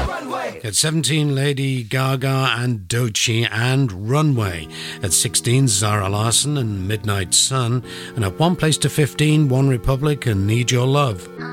At 17, Lady Gaga and Doechii and Runway. At 16, Zara Larsson and Midnight Sun. And at one place to 15, One Republic and Need Your Love.